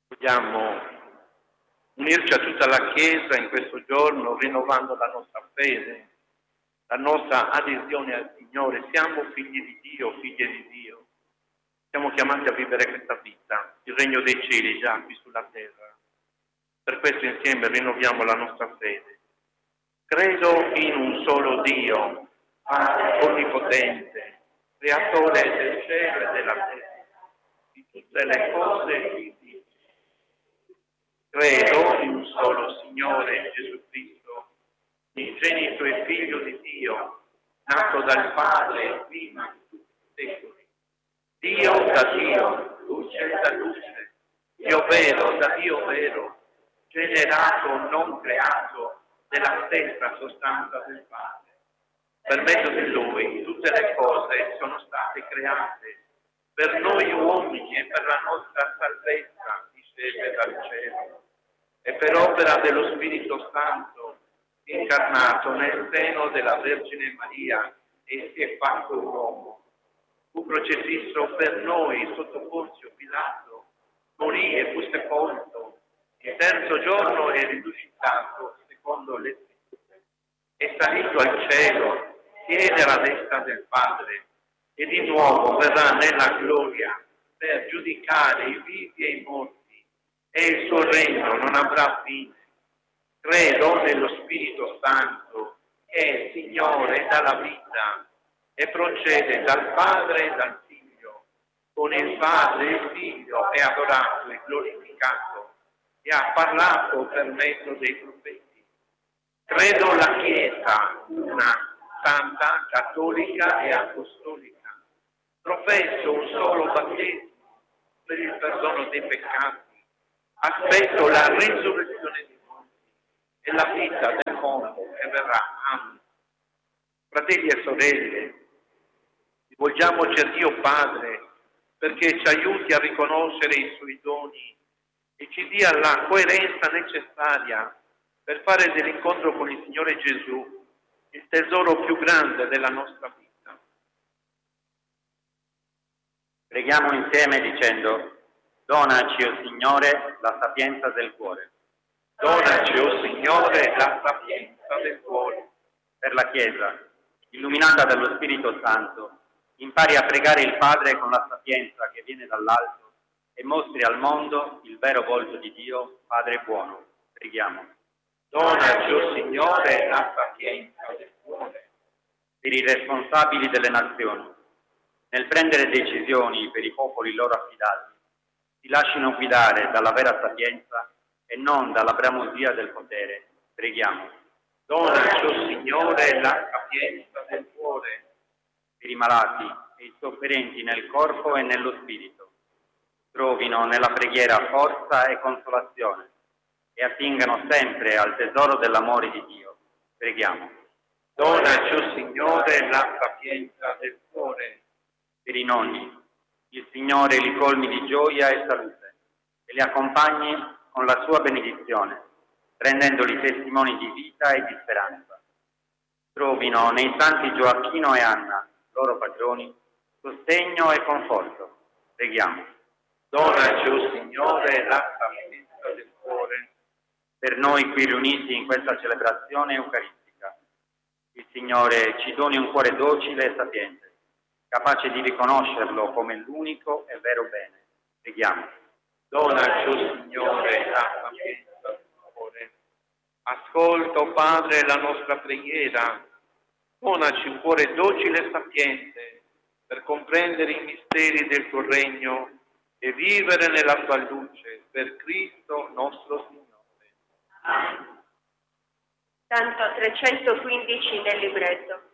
Vogliamo unirci a tutta la Chiesa in questo giorno, rinnovando la nostra fede, la nostra adesione al Signore. Siamo figli di Dio, figlie di Dio. Siamo chiamati a vivere questa vita, il regno dei cieli già qui sulla terra. Per questo insieme rinnoviamo la nostra fede. Credo in un solo Dio, Padre onnipotente, creatore del cielo e della terra, di tutte le cose visibili. Credo in un solo Signore Gesù Cristo, ingenito e figlio di Dio, nato dal Padre prima di tutti i secoli. Dio da Dio, luce da luce, Dio vero da Dio vero, generato, non creato, della stessa sostanza del Padre. Per mezzo di Lui tutte le cose sono state create, per noi uomini e per la nostra salvezza, discese dal cielo, e per opera dello Spirito Santo, incarnato nel seno della Vergine Maria, e si è fatto uomo. Fu crocifisso per noi sotto Ponzio Pilato, morì e fu sepolto, il terzo giorno è risuscitato secondo le Scritture, è salito al cielo, siede alla destra del Padre, e di nuovo verrà nella gloria per giudicare i vivi e i morti, e il suo regno non avrà fine. Credo nello Spirito Santo, che è Signore dalla vita e procede dal Padre e dal Figlio. Con il Padre e il Figlio è adorato e glorificato e ha parlato per mezzo dei profeti. Credo la Chiesa, una, santa, cattolica e apostolica. Professo un solo battesimo per il perdono dei peccati. Aspetto la risurrezione dei morti e la vita del mondo che verrà. Amen. Fratelli e sorelle, rivolgiamoci a Dio Padre perché ci aiuti a riconoscere i Suoi doni e ci dia la coerenza necessaria per fare dell'incontro con il Signore Gesù il tesoro più grande della nostra vita. Preghiamo insieme dicendo: donaci, o Signore, la sapienza del cuore. Donaci, o Signore, la sapienza del cuore. Per la Chiesa, illuminata dallo Spirito Santo, impari a pregare il Padre con la sapienza che viene dall'alto e mostri al mondo il vero volto di Dio, Padre buono. Preghiamo. Donaci, o Signore, la sapienza del cuore. Per i responsabili delle nazioni, nel prendere decisioni per i popoli loro affidati, si lascino guidare dalla vera sapienza e non dalla bramosia del potere. Preghiamo. Donaci, o Signore, la sapienza del cuore. Per i malati e i sofferenti nel corpo e nello spirito, trovino nella preghiera forza e consolazione e attingano sempre al tesoro dell'amore di Dio. Preghiamo. Donaci, o Signore, la sapienza del cuore. Per i nonni, il Signore li colmi di gioia e salute e li accompagni con la sua benedizione, rendendoli testimoni di vita e di speranza. Trovino nei santi Gioacchino e Anna, loro patroni, sostegno e conforto. Preghiamo. Donaci, o Signore, la sapienza del cuore. Per noi qui riuniti in questa celebrazione eucaristica, il Signore ci doni un cuore docile e sapiente, capace di riconoscerlo come l'unico e vero bene. Preghiamo. Donaci, o Signore, la sapienza del cuore. Ascolta, o Padre, la nostra preghiera. Donaci un cuore docile e sapiente per comprendere i misteri del tuo regno e vivere nella tua luce, per Cristo nostro Signore. Canto 315 nel libretto.